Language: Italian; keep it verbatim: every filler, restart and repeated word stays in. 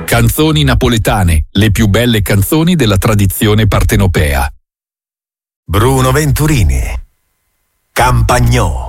Canzoni napoletane, le più belle canzoni della tradizione partenopea. Bruno Venturini, Campagnò.